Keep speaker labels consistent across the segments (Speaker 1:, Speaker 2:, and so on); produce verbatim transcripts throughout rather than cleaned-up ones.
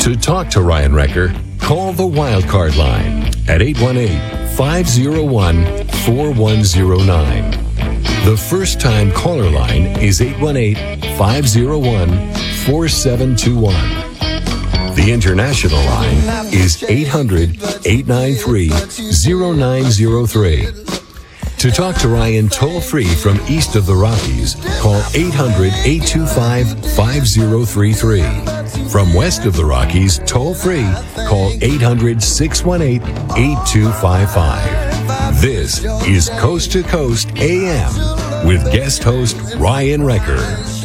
Speaker 1: To talk to Ryan Wrecker, call the Wildcard line at eight one eight, five oh one, four one oh nine. The first-time caller line is eight one eight, five oh one, four seven two one. The international line is eight hundred, eight nine three, oh nine oh three. To talk to Ryan toll-free from east of the Rockies, call eight hundred, eight two five, five oh three three. From west of the Rockies, toll-free, call eight hundred, six one eight, eight two five five. This is Coast to Coast A M with guest host Ryan Wrecker.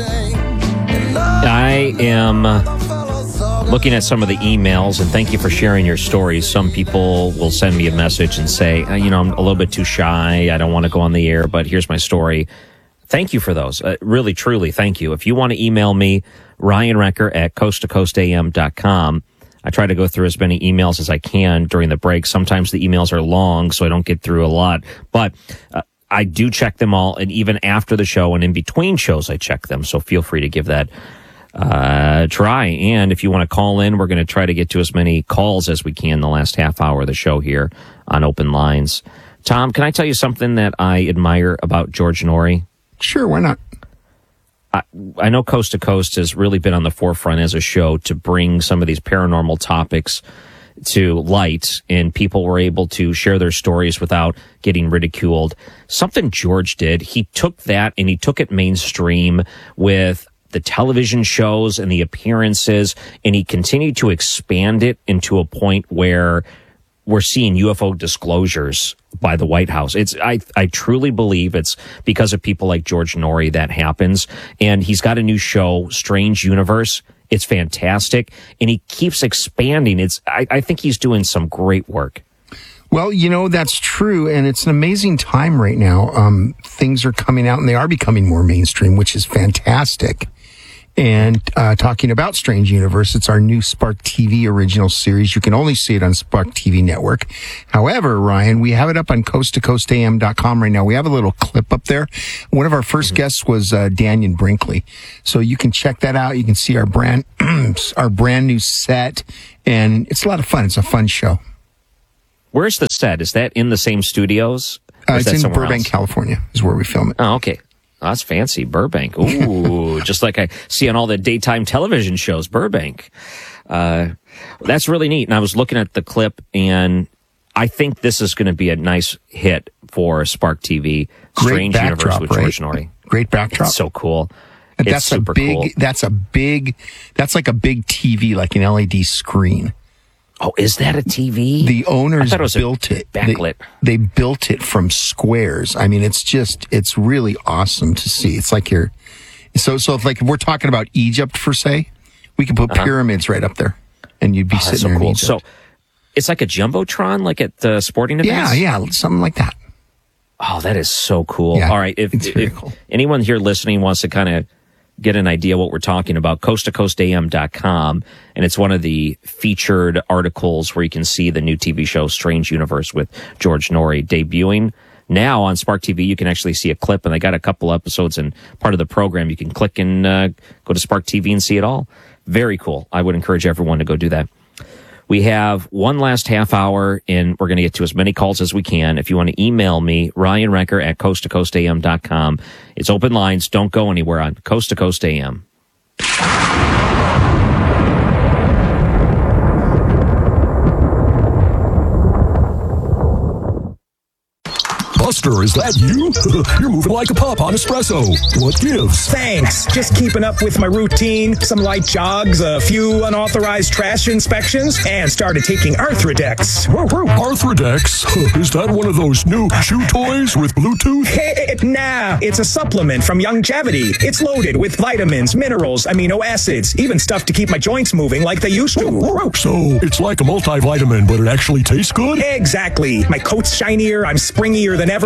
Speaker 2: I am looking at some of the emails, and thank you for sharing your stories. Some people will send me a message and say, you know, I'm a little bit too shy. I don't want to go on the air, but here's my story. Thank you for those. Uh, really, truly, thank you. If you want to email me, Ryan Wrecker at coast to coast a m dot com. I try to go through as many emails as I can during the break. Sometimes the emails are long, so I don't get through a lot. But uh, I do check them all, and even after the show and in between shows, I check them. So feel free to give that uh try. And if you want to call in, we're going to try to get to as many calls as we can the last half hour of the show here on Open Lines. Tom, can I tell you something that I admire about George Noory?
Speaker 3: Sure, why not?
Speaker 2: I, I know Coast to Coast has really been on the forefront as a show to bring some of these paranormal topics to light, and people were able to share their stories without getting ridiculed. Something George did, he took that and he took it mainstream with the television shows and the appearances, and he continued to expand it into a point where we're seeing U F O disclosures by the White House. It's I I truly believe it's because of people like George Noory that happens. And he's got a new show, Strange Universe. It's fantastic, and he keeps expanding. It's I, I think he's doing some great work.
Speaker 3: Well, you know, that's true, and it's an amazing time right now. Um, things are coming out, and they are becoming more mainstream, which is fantastic. And uh, talking about Strange Universe, it's our new Spark T V original series. You can only see it on Spark T V Network. However, Ryan, we have it up on coast to coast a m dot com right now. We have a little clip up there. One of our first mm-hmm. guests was uh, Daniel Brinkley. So you can check that out. You can see our brand, our brand new set, and it's a lot of fun. It's a fun show.
Speaker 2: Where's the set? Is that in the same studios?
Speaker 3: Uh, it's in Burbank, else? California, is where we film it.
Speaker 2: Oh, okay. Oh, that's fancy. Burbank. Ooh, just like I see on all the daytime television shows, Burbank. Uh, that's really neat. And I was looking at the clip, and I think this is going to be a nice hit for Spark T V. Strange
Speaker 3: Great
Speaker 2: Universe with George
Speaker 3: right?
Speaker 2: Noory.
Speaker 3: Great backdrop.
Speaker 2: It's so cool.
Speaker 3: And
Speaker 2: it's
Speaker 3: that's
Speaker 2: super
Speaker 3: a big,
Speaker 2: cool.
Speaker 3: That's a big, that's like a big T V, like an L E D screen.
Speaker 2: Oh, is that a T V?
Speaker 3: The owners
Speaker 2: it was
Speaker 3: built it.
Speaker 2: Backlit.
Speaker 3: They, they built it from squares. I mean, it's just, it's really awesome to see. It's like you're, so, so if like if we're talking about Egypt, for say, we could put uh-huh. pyramids right up there, and you'd be oh, sitting
Speaker 2: so
Speaker 3: there
Speaker 2: cool.
Speaker 3: in Egypt.
Speaker 2: So it's like a Jumbotron, like at the sporting events?
Speaker 3: Yeah, yeah, something like that.
Speaker 2: Oh, that is so cool.
Speaker 3: Yeah,
Speaker 2: all right. If,
Speaker 3: it's very
Speaker 2: if
Speaker 3: cool.
Speaker 2: anyone here listening wants to kind of get an idea what we're talking about, coast to coast a m dot com, and it's one of the featured articles where you can see the new T V show Strange Universe with George Noory debuting. Now on Spark T V, you can actually see a clip, and they got a couple episodes and part of the program. You can click and uh, go to Spark T V and see it all. Very cool. I would encourage everyone to go do that. We have one last half hour, and we're going to get to as many calls as we can. If you want to email me, Ryan Wrecker at coast to coast a m dot com. It's open lines. Don't go anywhere on Coast to Coast A M.
Speaker 4: Buster, is that you? You're moving like a pop on espresso. What gives?
Speaker 5: Thanks. Just keeping up with my routine. Some light jogs, a few unauthorized trash inspections, and started taking Arthrodex.
Speaker 4: Arthrodex? Is that one of those new shoe toys with Bluetooth?
Speaker 5: Hey, nah, it's a supplement from Youngevity. It's loaded with vitamins, minerals, amino acids, even stuff to keep my joints moving like they used to.
Speaker 4: So it's like a multivitamin, but it actually tastes good?
Speaker 5: Exactly. My coat's shinier, I'm springier than ever,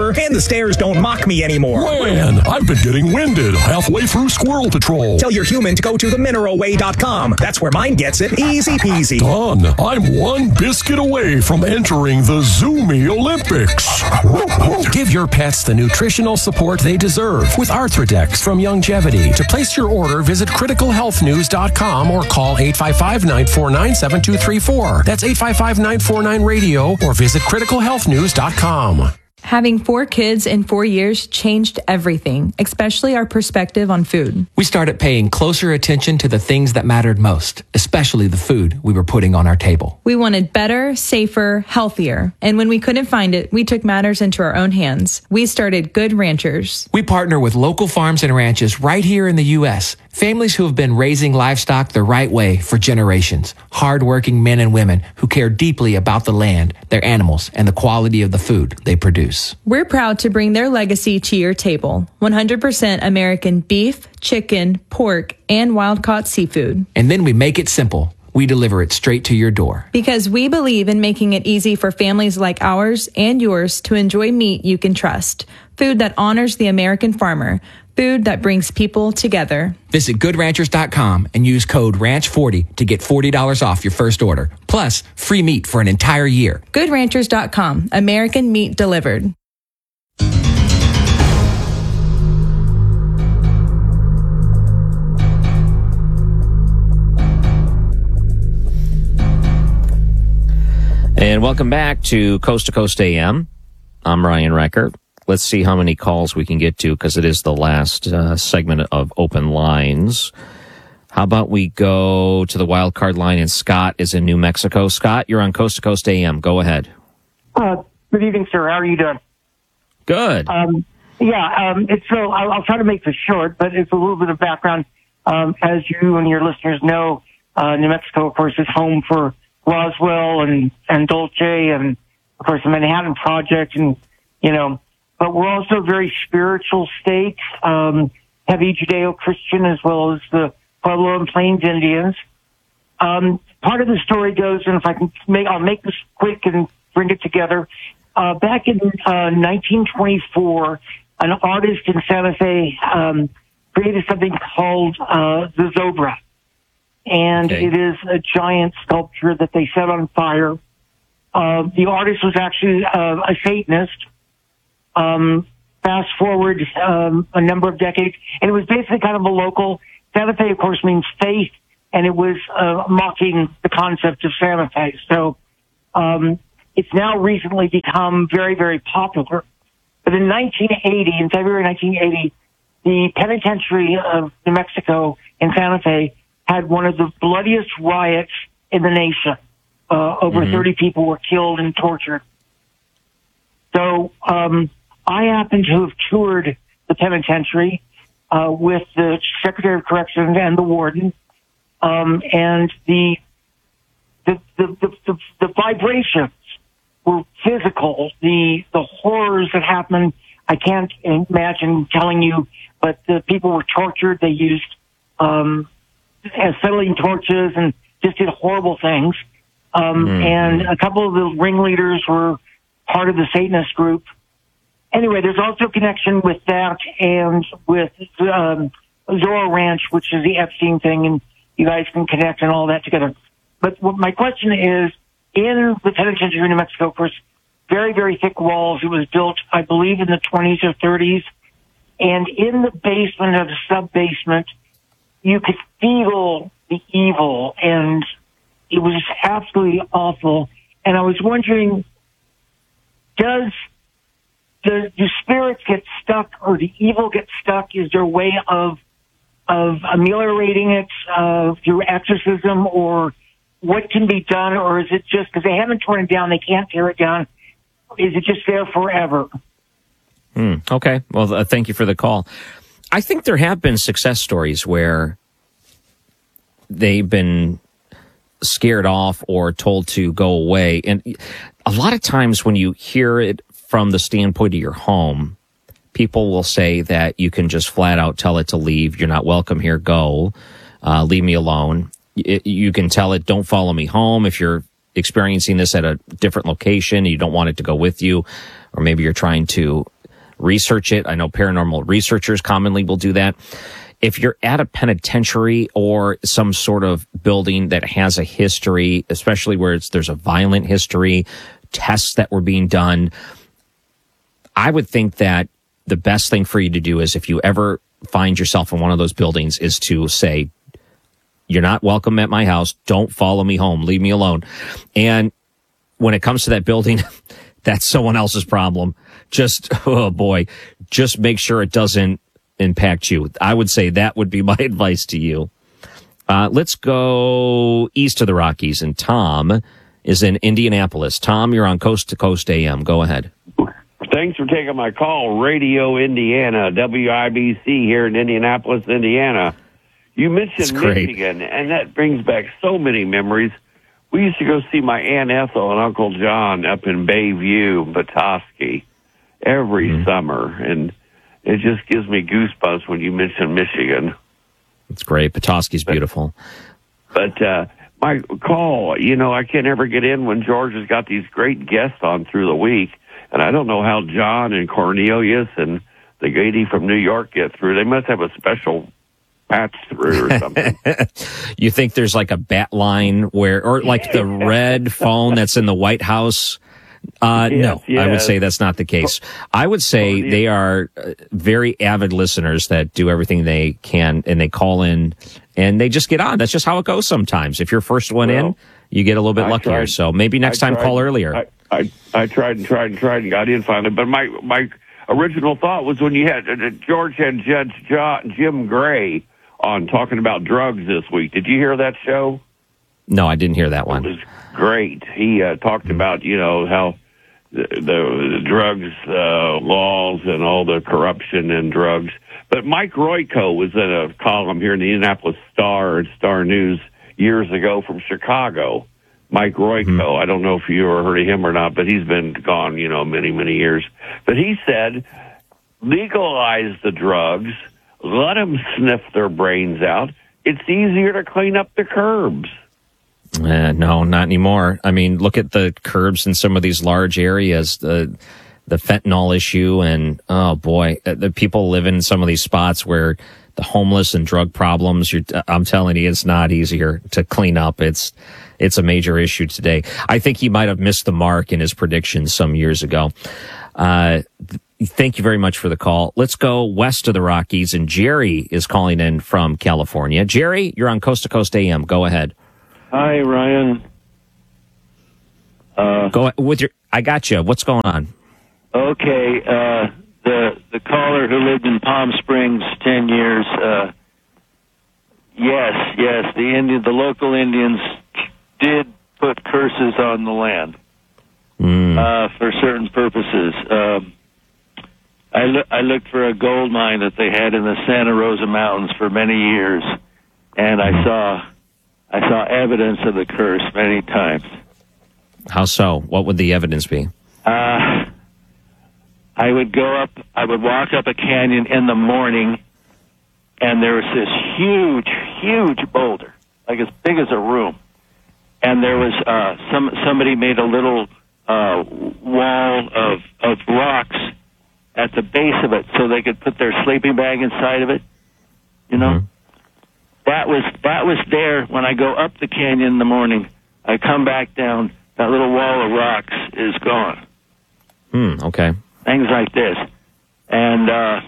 Speaker 5: safer, and the stairs don't mock me anymore.
Speaker 4: Man, I've been getting winded halfway through Squirrel Patrol.
Speaker 5: Tell your human to go to the mineral way dot com. That's where mine gets it. Easy peasy.
Speaker 4: Done. I'm one biscuit away from entering the Zoomy Olympics.
Speaker 6: Give your pets the nutritional support they deserve with Arthrodex from Youngevity. To place your order, visit critical health news dot com or call eight five five, nine four nine, seven two three four. That's eight five five, nine four nine, radio or visit critical health news dot com.
Speaker 7: Having four kids in four years changed everything, especially our perspective on food.
Speaker 8: We started paying closer attention to the things that mattered most, especially the food we were putting on our table.
Speaker 7: We wanted better, safer, healthier. And when we couldn't find it, we took matters into our own hands. We started Good Ranchers.
Speaker 8: We partner with local farms and ranches right here in the U S, families who have been raising livestock the right way for generations. Hardworking men and women who care deeply about the land, their animals, and the quality of the food they produce.
Speaker 7: We're proud to bring their legacy to your table. one hundred percent American beef, chicken, pork, and wild-caught seafood.
Speaker 8: And then we make it simple. We deliver it straight to your door.
Speaker 7: Because we believe in making it easy for families like ours and yours to enjoy meat you can trust. Food that honors the American farmer. Food that brings people together.
Speaker 8: Visit good ranchers dot com and use code ranch forty to get forty dollars off your first order. Plus, free meat for an entire year.
Speaker 7: good ranchers dot com. American meat delivered.
Speaker 2: And welcome back to Coast to Coast A M. I'm Ryan Recker. Let's see how many calls we can get to because it is the last uh, segment of Open Lines. How about we go to the wild card line, and Scott is in New Mexico. Scott, you're on Coast to Coast A M. Go ahead.
Speaker 9: Uh, good evening, sir. How are you doing?
Speaker 2: Good.
Speaker 9: Um, yeah, um, it's so I'll, I'll try to make this short, but it's a little bit of background. Um, as you and your listeners know, uh, New Mexico, of course, is home for Roswell and, and Dolce and, of course, the Manhattan Project and, you know, but we're also a very spiritual state, um, heavy Judeo-Christian as well as the Pueblo and Plains Indians. Um, part of the story goes, and if I can make, I'll make this quick and bring it together. Uh, back in uh, nineteen twenty-four, an artist in Santa Fe um, created something called uh, the Zobra. And
Speaker 2: okay.
Speaker 9: It is a giant sculpture that they set on fire. Uh, the artist was actually uh, a Satanist. Um, fast forward um, a number of decades, and it was basically kind of a local. Santa Fe, of course, means faith, and it was uh, mocking the concept of Santa Fe. So um, it's now recently become very, very popular. But in nineteen eighty, in February nineteen eighty, the penitentiary of New Mexico in Santa Fe had one of the bloodiest riots in the nation. Uh, over mm-hmm. thirty people were killed and tortured. So um, I happen to have toured the penitentiary uh, with the Secretary of Corrections and the warden, um, and the the, the the the the vibrations were physical. The the horrors that happened, I can't imagine telling you, but the people were tortured. They used um, acetylene torches and just did horrible things. Um, mm-hmm. And a couple of the ringleaders were part of the Satanist group. Anyway, there's also a connection with that and with um, Zorro Ranch, which is the Epstein thing, and you guys can connect and all that together. But what my question is, in the penitentiary in New Mexico, of course, very, very thick walls. It was built, I believe, in the twenties or thirties. And in the basement of the sub-basement, you could feel the evil, and it was just absolutely awful. And I was wondering, does the, do spirits get stuck or the evil get stuck? Is there a way of of ameliorating it uh, through exorcism, or what can be done? Or is it just because they haven't torn it down, they can't tear it down? Is it just there forever?
Speaker 2: Hmm. Okay. Well, uh, thank you for the call. I think there have been success stories where they've been scared off or told to go away. And a lot of times when you hear it from the standpoint of your home, people will say that you can just flat out tell it to leave. You're not welcome here. Go. Uh, leave me alone. It, you can tell it, don't follow me home. If you're experiencing this at a different location, you don't want it to go with you, or maybe you're trying to research it. I know paranormal researchers commonly will do that. If you're at a penitentiary or some sort of building that has a history, especially where it's, there's a violent history, tests that were being done, I would think that the best thing for you to do is if you ever find yourself in one of those buildings is to say, you're not welcome at my house. Don't follow me home. Leave me alone. And when it comes to that building, that's someone else's problem. Just, oh boy, just make sure it doesn't impact you. I would say that would be my advice to you. Uh, let's go east of the Rockies, and Tom is in Indianapolis. Tom, you're on Coast to Coast A M. Go ahead.
Speaker 10: Thanks for taking my call. Radio Indiana, W I B C here in Indianapolis, Indiana. You mentioned Michigan, and that brings back so many memories. We used to go see my Aunt Ethel and Uncle John up in Bayview, Petoskey, every mm-hmm. summer, and it just gives me goosebumps when you mention Michigan.
Speaker 2: It's great. Petoskey's beautiful.
Speaker 10: But uh, my call, you know, I can't ever get in when George has got these great guests on through the week, and I don't know how John and Cornelius and the lady from New York get through. They must have a special patch through or something.
Speaker 2: You think there's like a bat line where, or like the red phone that's in the White House? Uh, yes, no, yes. I would say that's not the case. I would say oh, they are very avid listeners that do everything they can, and they call in and they just get on. That's just how it goes sometimes. If you're first one well, in, you get a little bit I luckier. Tried, so maybe next I time tried, call earlier.
Speaker 10: I, I, I tried and tried and tried and got in finally. But my, my original thought was when you had, uh, George had Judge John, Jim Gray on talking about drugs this week. Did you hear that show?
Speaker 2: No, I didn't hear that one.
Speaker 10: It was great. He uh, talked about, you know, how the, the, the drugs uh, laws and all the corruption in drugs. But Mike Royko was in a column here in the Indianapolis Star and Star News years ago from Chicago. Mike Royko, mm-hmm. I don't know if you ever heard of him or not, but he's been gone, you know, many, many years. But he said, legalize the drugs, let them sniff their brains out. It's easier to clean up the curbs.
Speaker 2: Uh, no, not anymore. I mean, look at the curbs in some of these large areas, the the fentanyl issue, and oh boy, the people live in some of these spots where the homeless and drug problems. You're, I'm telling you, it's not easier to clean up. It's it's a major issue today. I think he might have missed the mark in his predictions some years ago. Uh, th- thank you very much for the call. Let's go west of the Rockies, and Jerry is calling in from California. Jerry, you're on Coast to Coast A M. Go ahead.
Speaker 11: Hi, Ryan. Uh,
Speaker 2: Go with your. I got you. What's going on?
Speaker 11: Okay, uh, the the caller who lived in Palm Springs ten years. Uh, yes, yes, the Indian, the local Indians did put curses on the land
Speaker 2: mm.
Speaker 11: uh, for certain purposes. Um, I lo- I looked for a gold mine that they had in the Santa Rosa Mountains for many years, and I saw. I saw evidence of the curse many times.
Speaker 2: How so? What would the evidence be?
Speaker 11: Uh, I would go up, I would walk up a canyon in the morning, and there was this huge, huge boulder, like as big as a room. And there was, uh, some, somebody made a little, uh, wall of, of rocks at the base of it so they could put their sleeping bag inside of it, you know? Mm-hmm. That was that was there when I go up the canyon in the morning. I come back down, that little wall of rocks is gone.
Speaker 2: Hmm, okay.
Speaker 11: Things like this. And uh,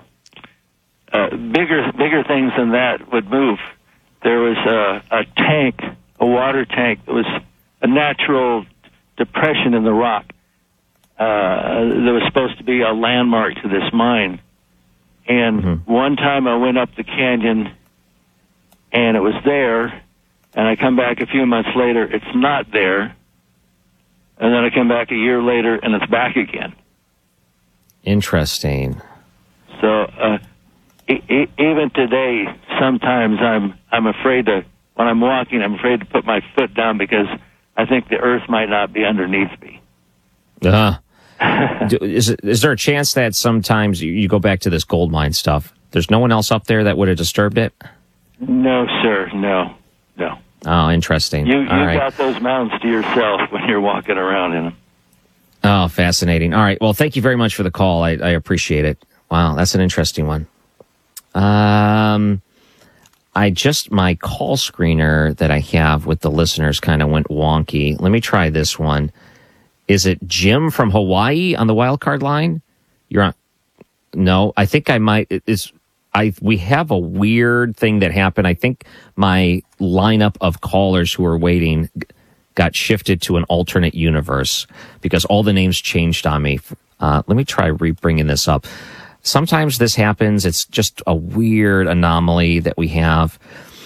Speaker 11: uh, bigger bigger things than that would move. There was a, a tank, a water tank. It was a natural depression in the rock. Uh, there was supposed to be a landmark to this mine. And mm-hmm. one time I went up the canyon, and it was there, and I come back a few months later, it's not there, and then I come back a year later, and it's back again.
Speaker 2: Interesting.
Speaker 11: So uh, e- e- even today, sometimes I'm I'm afraid to, when I'm walking, I'm afraid to put my foot down because I think the earth might not be underneath me.
Speaker 2: Uh, is, is there a chance that sometimes you, you go back to this gold mine stuff, there's no one else up there that would have disturbed it?
Speaker 11: No, sir. No, no.
Speaker 2: Oh, interesting.
Speaker 11: You,
Speaker 2: All
Speaker 11: you've
Speaker 2: right.
Speaker 11: got those mountains to yourself when you're walking around in them.
Speaker 2: Oh, fascinating. All right. Well, thank you very much for the call. I, I appreciate it. Wow, that's an interesting one. Um, I just, my call screener that I have with the listeners kind of went wonky. Let me try this one. Is it Jim from Hawaii on the wild card line? You're on. No, I think I might. Is I we have a weird thing that happened. I think my lineup of callers who are waiting got shifted to an alternate universe because all the names changed on me. Uh, let me try re-bringing this up. Sometimes this happens. It's just a weird anomaly that we have.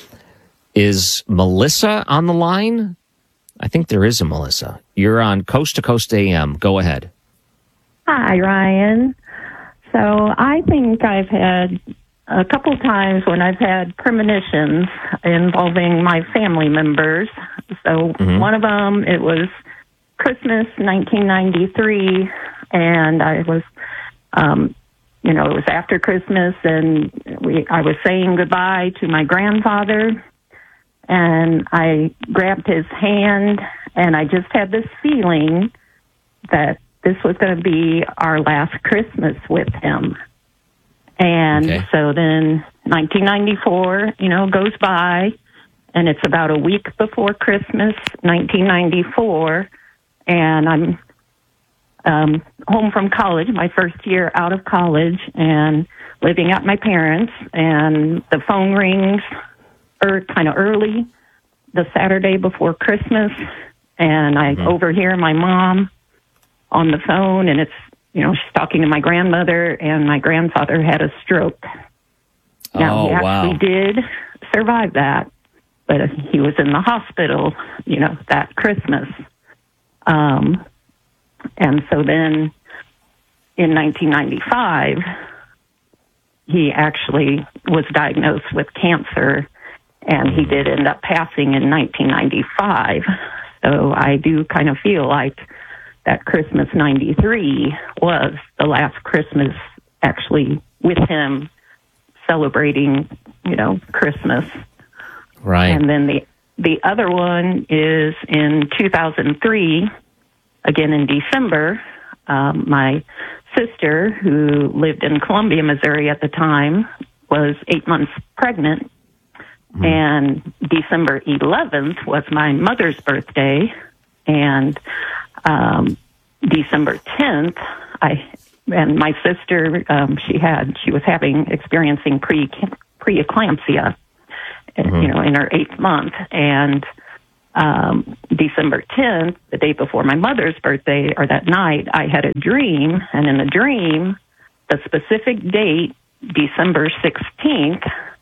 Speaker 2: Is Melissa on the line? I think there is a Melissa. You're on Coast to Coast A M. Go ahead.
Speaker 12: Hi, Ryan. So I think I've had a couple times when I've had premonitions involving my family members. So mm-hmm. one of them, it was Christmas nineteen ninety-three, and I was, um, you know, it was after Christmas, and we I was saying goodbye to my grandfather, and I grabbed his hand, and I just had this feeling that this was going to be our last Christmas with him. And okay. so then nineteen ninety-four, you know, goes by, and it's about a week before Christmas, nineteen ninety-four, and I'm um, home from college, my first year out of college, and living at my parents', and the phone rings er, kind of early, the Saturday before Christmas, and I mm-hmm. overhear my mom on the phone, and it's, you know, she's talking to my grandmother, and my grandfather had a stroke. Now,
Speaker 2: oh,
Speaker 12: he actually
Speaker 2: wow.
Speaker 12: did survive that, but he was in the hospital, you know, that Christmas. Um, and so then in nineteen ninety-five, he actually was diagnosed with cancer, and he did end up passing in nineteen ninety-five. So I do kind of feel like that Christmas ninety-three was the last Christmas actually with him celebrating, you know, Christmas.
Speaker 2: Right.
Speaker 12: And then the the other one is in two thousand three, again in December. Um, my sister, who lived in Columbia, Missouri at the time, was eight months pregnant. Mm. And December eleventh was my mother's birthday. And um, December tenth, I and my sister, um, she had she was having experiencing pre preeclampsia, mm-hmm. you know, in her eighth month, and um, December tenth, the day before my mother's birthday, or that night, I had a dream, and in the dream, the specific date, December sixteenth,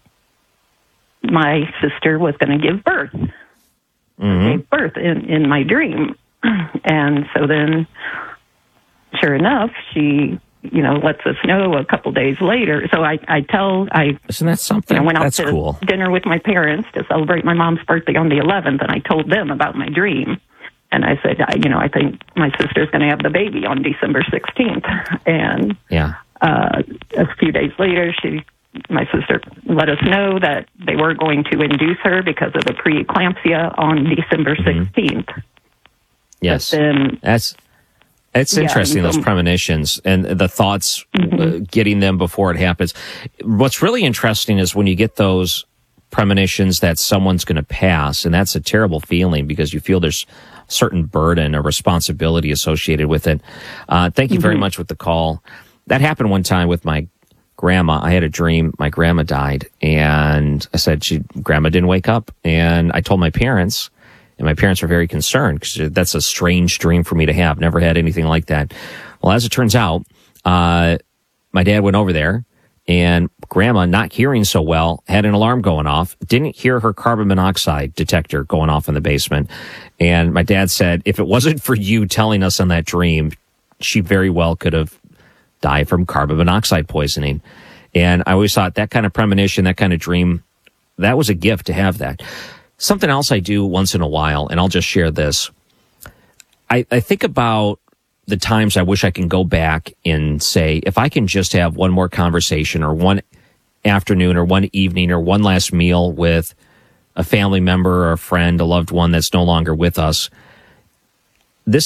Speaker 12: my sister was going to give birth. Mm-hmm. Gave birth in, in my dream. And so then, sure enough, she, you know, lets us know a couple days later. So I, I tell, I
Speaker 2: Isn't that something?
Speaker 12: I went out
Speaker 2: That's
Speaker 12: to
Speaker 2: cool.
Speaker 12: dinner with my parents to celebrate my mom's birthday on the eleventh, and I told them about my dream. And I said, I, you know, I think my sister's going to have the baby on December sixteenth. And
Speaker 2: yeah.
Speaker 12: uh, a few days later, she, my sister let us know that they were going to induce her because of the preeclampsia on December sixteenth. Mm-hmm.
Speaker 2: Yes,
Speaker 12: then,
Speaker 2: that's it's interesting,
Speaker 12: yeah,
Speaker 2: those premonitions and the thoughts, mm-hmm. uh, getting them before it happens. What's really interesting is when you get those premonitions that someone's going to pass, and that's a terrible feeling because you feel there's a certain burden or responsibility associated with it. Uh, thank you mm-hmm. very much with the call. That happened one time with my grandma. I had a dream. My grandma died, and I said she grandma didn't wake up, and I told my parents. And my parents were very concerned because that's a strange dream for me to have. Never had anything like that. Well, as it turns out, uh, my dad went over there, and grandma, not hearing so well, had an alarm going off, didn't hear her carbon monoxide detector going off in the basement. And my dad said, if it wasn't for you telling us on that dream, she very well could have died from carbon monoxide poisoning. And I always thought that kind of premonition, that kind of dream, that was a gift to have that. Something else I do once in a while, and I'll just share this. I, I think about the times I wish I can go back and say, if I can just have one more conversation or one afternoon or one evening or one last meal with a family member or a friend, a loved one that's no longer with us. This is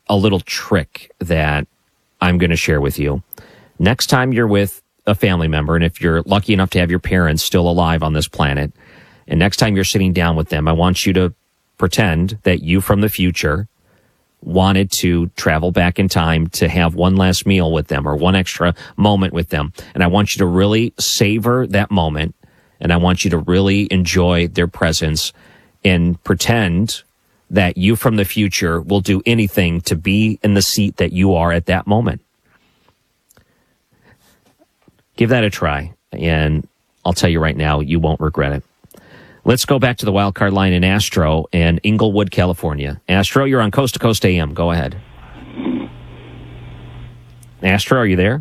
Speaker 2: a little trick that I'm going to share with you. Next time you're with a family member, and if you're lucky enough to have your parents still alive on this planet, and next time you're sitting down with them, I want you to pretend that you from the future wanted to travel back in time to have one last meal with them or one extra moment with them. And I want you to really savor that moment, and I want you to really enjoy their presence and pretend that you from the future will do anything to be in the seat that you are at that moment. Give that a try, and I'll tell you right now, you won't regret it. Let's go back to the wild card line in Astro in Inglewood, California. Astro, you're on Coast to Coast A M. Go ahead. Astro, are you there?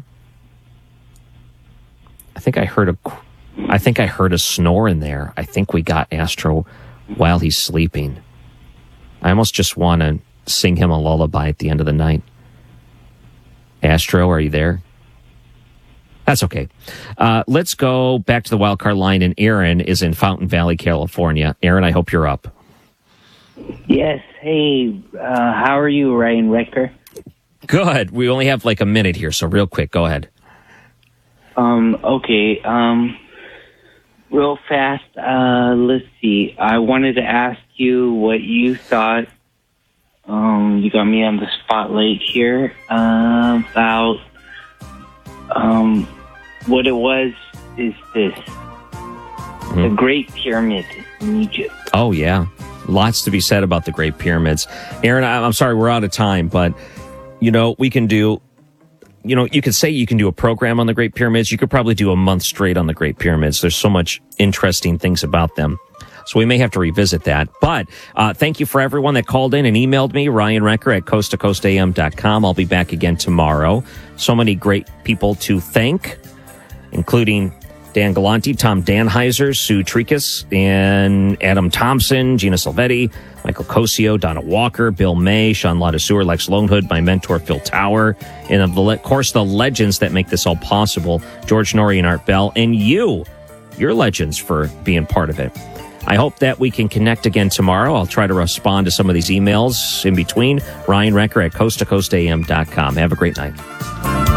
Speaker 2: I think I heard a, I think I heard a snore in there. I think we got Astro while he's sleeping. I almost just want to sing him a lullaby at the end of the night. Astro, are you there? That's okay. Uh, let's go back to the wild card line, and Aaron is in Fountain Valley, California. Aaron, I hope you're up.
Speaker 13: Yes. Hey, uh, how are you, Ryan Wrecker?
Speaker 2: Good. We only have like a minute here, so real quick, go ahead.
Speaker 13: Um. Okay. Um. Real fast. Uh. Let's see. I wanted to ask you what you thought. Um. You got me on the spotlight here. Uh, about. Um, what it was is this, mm-hmm. the Great Pyramid in Egypt.
Speaker 2: Oh, yeah. Lots to be said about the Great Pyramids. Aaron, I'm sorry, we're out of time, but, you know, we can do, you know, you could say you can do a program on the Great Pyramids. You could probably do a month straight on the Great Pyramids. There's so much interesting things about them. So we may have to revisit that. But uh, thank you for everyone that called in and emailed me, Ryan Wrecker at coast to coast a m dot com. I'll be back again tomorrow. So many great people to thank, including Dan Galanti, Tom Danheiser, Sue Tricus, and Adam Thompson, Gina Silvetti, Michael Cosio, Donna Walker, Bill May, Sean Ladaseur, Lex Lonehood, my mentor, Phil Tower, and of course, the legends that make this all possible, George Norrie and Art Bell, and you, your legends for being part of it. I hope that we can connect again tomorrow. I'll try to respond to some of these emails in between. Ryan Wrecker at coast to coast a m dot com. Have a great night.